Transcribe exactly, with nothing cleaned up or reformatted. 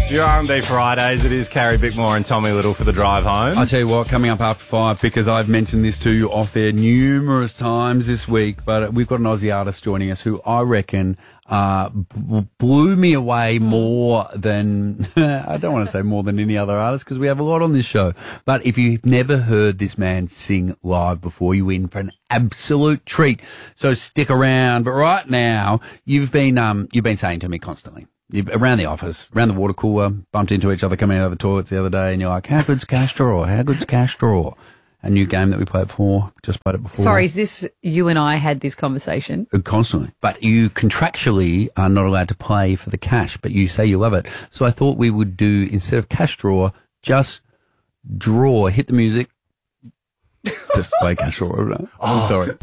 Your R and B Fridays, it is Carrie Bickmore and Tommy Little for the drive home. I tell you what, coming up after five, because I've mentioned this to you off air numerous times this week, but we've got an Aussie artist joining us who I reckon uh, b- blew me away more than, I don't want to say more than any other artist because we have a lot on this show. But if you've never heard this man sing live before, you're in for an absolute treat. So stick around. But right now, you've been um, you've been saying to me constantly, you, around the office, around the water cooler, bumped into each other coming out of the toilets the other day, and you're like, how good's Cash Draw? How good's Cash Draw? A new game that we played before, just played it before. Sorry, is this you and I had this conversation? Constantly. But you contractually are not allowed to play for the cash, but you say you love it. So I thought we would do, instead of Cash Draw, just draw, hit the music. Just play Cash Draw. Oh, sorry.